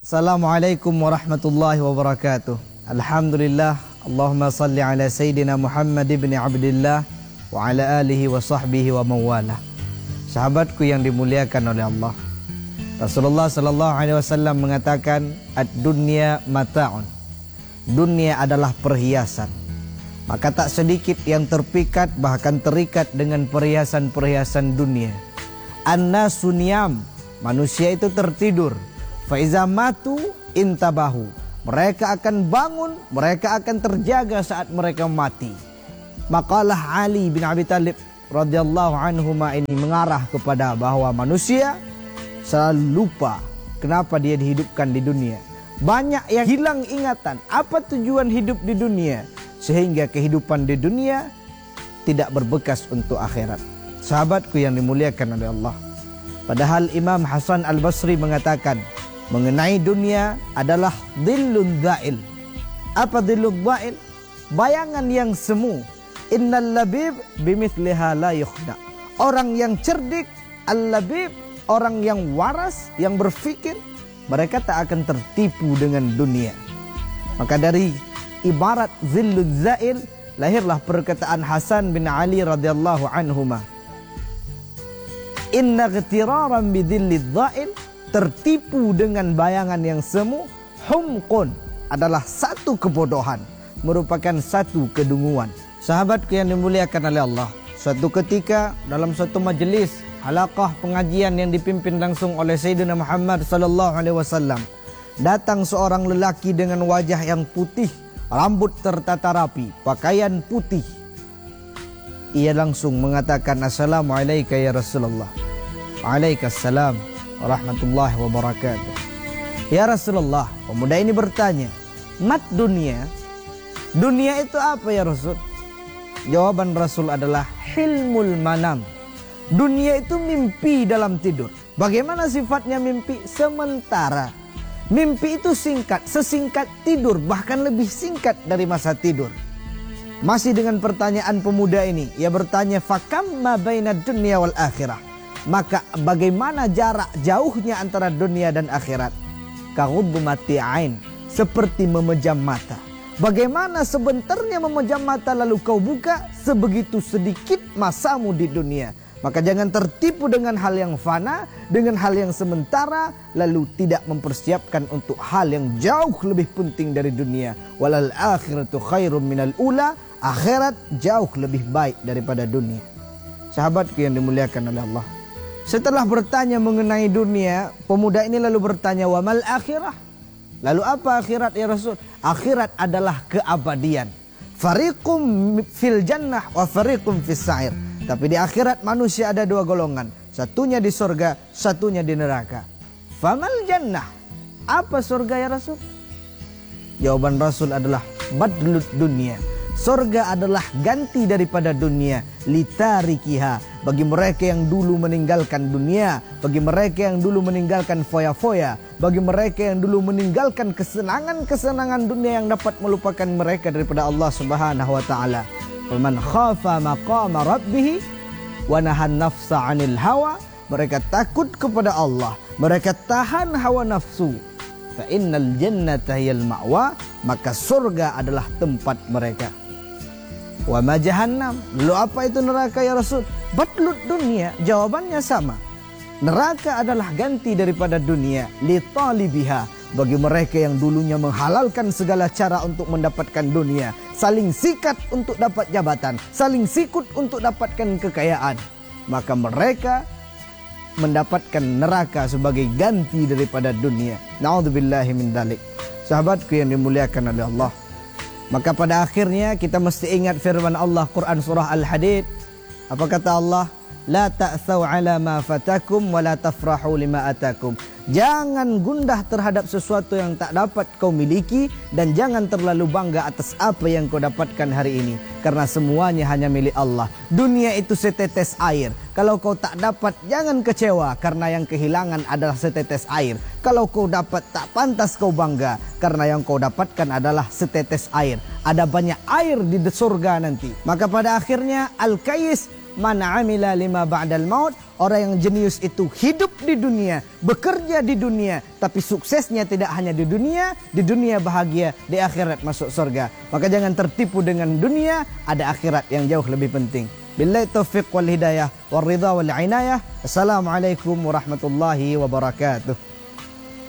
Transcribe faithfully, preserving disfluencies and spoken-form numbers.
Assalamualaikum warahmatullahi wabarakatuh. Alhamdulillah, Allahumma salli ala Sayyidina Muhammad ibn Abdillah wa ala alihi wa sahbihi wa mawala. Sahabatku yang dimuliakan oleh Allah, Rasulullah sallallahu alaihi wasallam mengatakan, ad-dunya mata'un. Dunia adalah perhiasan. Maka tak sedikit yang terpikat bahkan terikat dengan perhiasan-perhiasan dunia. An-nasu niyam, manusia itu tertidur. Faiza matu intabahu, mereka akan bangun, mereka akan terjaga saat mereka mati. Makalah Ali bin Abi Thalib radhiyallahu anhu ini mengarah kepada bahwa manusia selalu lupa kenapa dia dihidupkan di dunia. Banyak yang hilang ingatan apa tujuan hidup di dunia, sehingga kehidupan di dunia tidak berbekas untuk akhirat. Sahabatku yang dimuliakan oleh Allah, padahal Imam Hasan Al-Basri mengatakan mengenai dunia adalah dhillun dha'il. Apa dhillun dha'il? Bayangan yang semu. Innal labib bimithliha la yukhda. Orang yang cerdik, al-labib, orang yang waras, yang berfikir, mereka tak akan tertipu dengan dunia. Maka dari ibarat dhillun dha'il lahirlah perkataan Hasan bin Ali radhiyallahu anhuma, inna ghitiraran bidhillid dha'il, tertipu dengan bayangan yang semu, humqun, adalah satu kebodohan, merupakan satu kedunguan. Sahabatku yang dimuliakan oleh Allah, suatu ketika dalam suatu majlis halaqah pengajian yang dipimpin langsung oleh Sayyidina Muhammad sallallahu alaihi wasallam, datang seorang lelaki dengan wajah yang putih, rambut tertata rapi, pakaian putih. Ia langsung mengatakan, assalamualaikum ya Rasulullah. Waalaikumsalam warahmatullahi wabarakatuh. Ya Rasulullah, pemuda ini bertanya, mat dunia? Dunia itu apa ya Rasul? Jawaban Rasul adalah hilmul manam. Dunia itu mimpi dalam tidur. Bagaimana sifatnya mimpi? Sementara. Mimpi itu singkat, sesingkat tidur, bahkan lebih singkat dari masa tidur. Masih dengan pertanyaan pemuda ini, ia bertanya, fakam ma baina dunya wal akhirah. Maka bagaimana jarak jauhnya antara dunia dan akhirat? Kaghudmati ain, seperti memejam mata. Bagaimana sebentarnya memejam mata lalu kau buka, sebegitu sedikit masamu di dunia. Maka jangan tertipu dengan hal yang fana, dengan hal yang sementara, lalu tidak mempersiapkan untuk hal yang jauh lebih penting dari dunia. Walal akhiratu khairum minal ula, akhirat jauh lebih baik daripada dunia. Sahabatku yang dimuliakan oleh Allah, setelah bertanya mengenai dunia, pemuda ini lalu bertanya, wa mal akhirah? Lalu apa akhirat ya Rasul? Akhirat adalah keabadian. Fariqum fil jannah wa fariqum fis sa'ir. Tapi di akhirat manusia ada dua golongan, satunya di surga, satunya di neraka. Famal jannah? Apa surga ya Rasul? Jawaban Rasul adalah badlut dunia. Surga adalah ganti daripada dunia, litarikiha, bagi mereka yang dulu meninggalkan dunia, bagi mereka yang dulu meninggalkan foya-foya, bagi mereka yang dulu meninggalkan kesenangan-kesenangan dunia yang dapat melupakan mereka daripada Allah Subhanahu wa taala. Faman khafa maqama rabbih wa nahan nafsa 'anil hawa, mereka takut kepada Allah, mereka tahan hawa nafsu. Fa innal jannata hiyal ma'wa, maka surga adalah tempat mereka. Wa ma jahannam, lalu apa itu neraka ya Rasul? Batlut dunia, jawabannya sama. Neraka adalah ganti daripada dunia, li talibiha, bagi mereka yang dulunya menghalalkan segala cara untuk mendapatkan dunia, saling sikat untuk dapat jabatan, saling sikut untuk dapatkan kekayaan, maka mereka mendapatkan neraka sebagai ganti daripada dunia. Na'udzubillahi min dzalik. Sahabatku yang dimuliakan oleh Allah, maka pada akhirnya kita mesti ingat firman Allah Quran surah Al-Hadid. Apa kata Allah? La ta'thaw ala ma fatakum wa la tafrahu lima atakum. Jangan gundah terhadap sesuatu yang tak dapat kau miliki, dan jangan terlalu bangga atas apa yang kau dapatkan hari ini, karena semuanya hanya milik Allah. Dunia itu setetes air. Kalau kau tak dapat, jangan kecewa, karena yang kehilangan adalah setetes air. Kalau kau dapat, tak pantas kau bangga, karena yang kau dapatkan adalah setetes air. Ada banyak air di surga nanti. Maka pada akhirnya al-kais man amila lima ba'dal maut Orang yang jenius itu hidup di dunia, bekerja di dunia, tapi suksesnya tidak hanya di dunia, di dunia bahagia, di akhirat masuk surga. Maka jangan tertipu dengan dunia, ada akhirat yang jauh lebih penting. Billahi taufiq wal hidayah wal ridha wal inayah. Assalamualaikum warahmatullahi wabarakatuh.